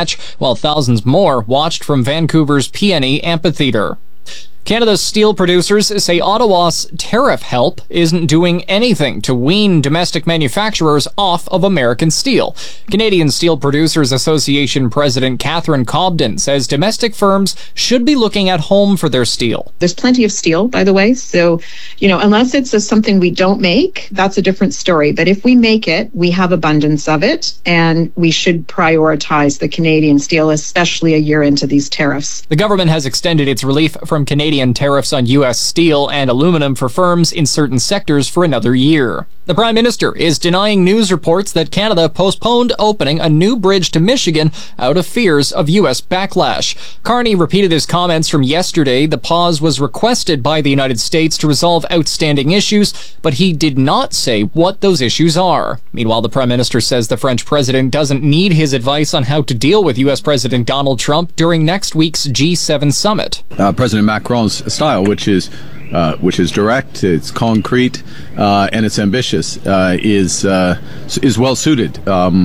match, while thousands more watched from Vancouver's PNE Amphitheatre. Canada's steel producers say Ottawa's tariff help isn't doing anything to wean domestic manufacturers off of American steel. Canadian Steel Producers Association President Catherine Cobden says domestic firms should be looking at home for their steel. There's plenty of steel, by the way, so, unless it's something we don't make, that's a different story. But if we make it, we have abundance of it, and we should prioritize the Canadian steel, especially a year into these tariffs. The government has extended its relief from Canadian tariffs on U.S. steel and aluminum for firms in certain sectors for another year. The Prime Minister is denying news reports that Canada postponed opening a new bridge to Michigan out of fears of U.S. backlash. Carney repeated his comments from yesterday. The pause was requested by the United States to resolve outstanding issues, but he did not say what those issues are. Meanwhile, the Prime Minister says the French president doesn't need his advice on how to deal with U.S. President Donald Trump during next week's G7 summit. President Macron's style, which is direct, it's concrete, and it's ambitious, is well suited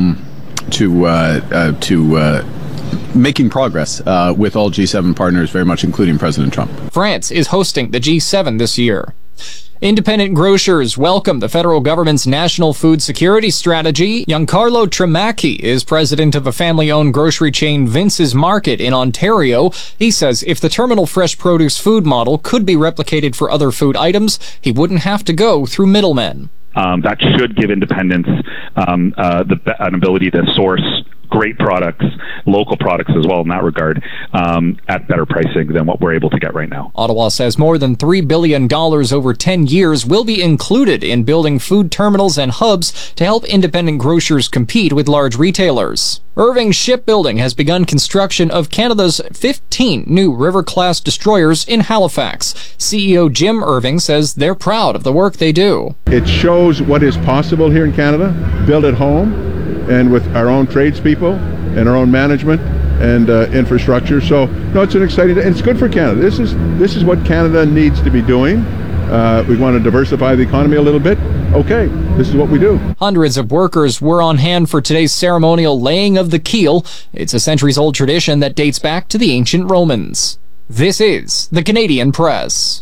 to making progress with all G7 partners, very much including President Trump. France is hosting the G7 this year. Independent grocers welcome the federal government's national food security strategy. Giancarlo Tremacchi is president of a family-owned grocery chain Vince's Market in Ontario. He says if the terminal fresh produce food model could be replicated for other food items, he wouldn't have to go through middlemen. That should give independents an ability to source great products, local products as well in that regard, at better pricing than what we're able to get right now. Ottawa says more than $3 billion over 10 years will be included in building food terminals and hubs to help independent grocers compete with large retailers. Irving Shipbuilding has begun construction of Canada's 15 new River-class destroyers in Halifax. CEO Jim Irving says they're proud of the work they do. It shows what is possible here in Canada, built at home and with our own tradespeople and our own management and infrastructure. So, no, it's an exciting, and it's good for Canada. This is what Canada needs to be doing. We want to diversify the economy a little bit. Okay, this is what we do. Hundreds of workers were on hand for today's ceremonial laying of the keel. It's a centuries-old tradition that dates back to the ancient Romans. This is the Canadian Press.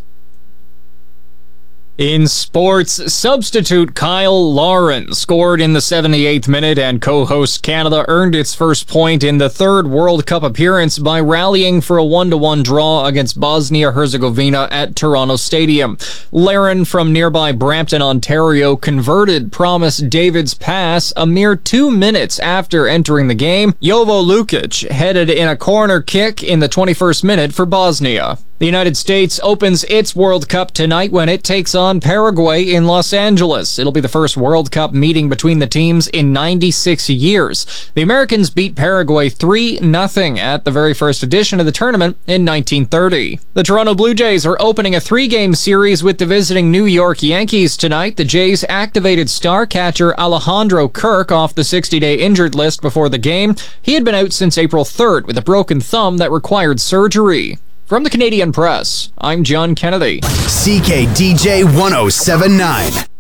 In sports, substitute Kyle Lauren scored in the 78th minute, and co-host Canada earned its first point in the third World Cup appearance by rallying for a 1-1 draw against Bosnia-Herzegovina at Toronto Stadium. Lauren from nearby Brampton, Ontario, converted Promise David's pass a mere 2 minutes after entering the game. Jovo Lukic headed in a corner kick in the 21st minute for Bosnia. The United States opens its World Cup tonight when it takes on Paraguay in Los Angeles. It'll be the first World Cup meeting between the teams in 96 years. The Americans beat Paraguay 3-0 at the very first edition of the tournament in 1930. The Toronto Blue Jays are opening a 3-game series with the visiting New York Yankees tonight. The Jays activated star catcher Alejandro Kirk off the 60-day injured list before the game. He had been out since April 3rd with a broken thumb that required surgery. From the Canadian Press, I'm John Kennedy. CKDJ 1079.